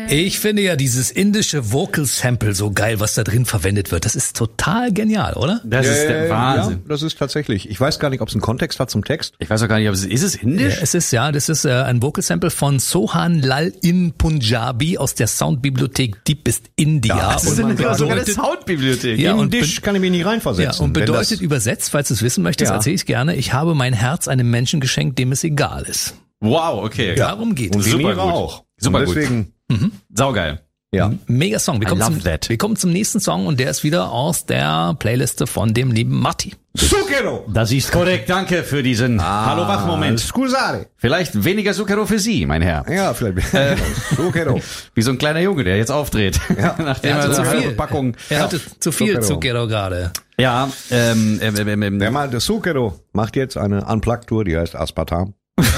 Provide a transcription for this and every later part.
Ich finde ja dieses indische Vocal Sample so geil, was da drin verwendet wird. Das ist total genial, oder? Das ist der Wahnsinn. Ja, das ist tatsächlich. Ich weiß gar nicht, ob es einen Kontext hat zum Text. Ich weiß auch gar nicht, ob es ist es indisch? Das ist ein Vocal Sample von Sohan Lal in Punjabi aus der Soundbibliothek Deepest India. Ja, Das ist sogar eine Soundbibliothek. Ja, und Indisch kann ich mich nicht reinversetzen. Ja, und bedeutet übersetzt, falls du es wissen möchtest, erzähle ich gerne, ich habe mein Herz einem Menschen geschenkt, dem es egal ist. Wow, okay. Darum geht und es. super gut. auch. Super und deswegen, Saugeil. ja. Mega Song. Wir kommen zum nächsten Song und der ist wieder aus der Playliste von dem lieben Matti. Zucchero! Das ist korrekt. Danke für diesen Hallo-Wach-Moment. Scusare. Vielleicht weniger Zucchero für Sie, mein Herr. Ja, vielleicht. Zucchero. Wie so ein kleiner Junge, der jetzt aufdreht. Ja. Nachdem Er hatte so zu eine halbe viel. Packung. Er hatte zu viel Zucchero. Zucchero gerade. Ja, Der mal, der Zucchero macht jetzt eine Unplugged-Tour, die heißt Aspartam.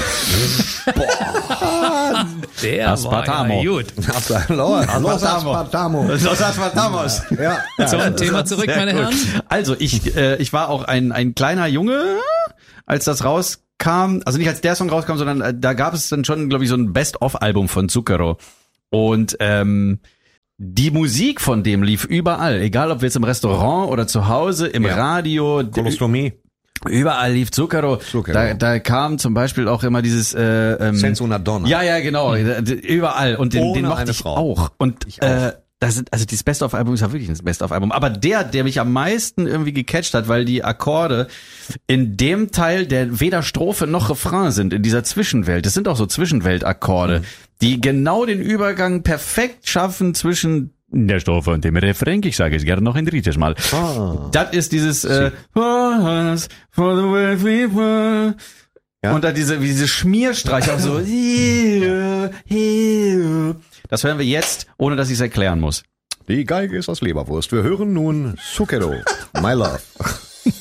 Der Aspartamo. war ja gut. Los Aspartamo. Los Aspartamos. Ja. Zum Thema zurück, Sehr meine gut. Herren. Also ich war auch ein kleiner Junge, als das rauskam, also nicht als der Song rauskam, sondern da gab es dann schon, glaube ich, so ein Best-of-Album von Zucchero. Und die Musik von dem lief überall, egal ob wir jetzt im Restaurant oder zu Hause, im Radio, Kolostomie. überall lief Zucchero. Zucchero. Da kam zum Beispiel auch immer dieses Senza una donna. Ja, genau, überall. Und den Ohne mochte eine ich Frau. auch. Und Ich auch. also dieses Best-of-Album ist ja wirklich das Best-of-Album. Aber der mich am meisten irgendwie gecatcht hat, weil die Akkorde in dem Teil, der weder Strophe noch Refrain sind, in dieser Zwischenwelt, das sind auch so Zwischenweltakkorde, die genau den Übergang perfekt schaffen zwischen der Strophe und dem Refrain. Ich sage es gerne noch ein drittes Mal. Das ist dieses for the way we were. Ja. Und dann diese Schmierstreicher auch so. Das hören wir jetzt, ohne dass ich es erklären muss. Die Geige ist aus Leberwurst. Wir hören nun Zucchero. My Love.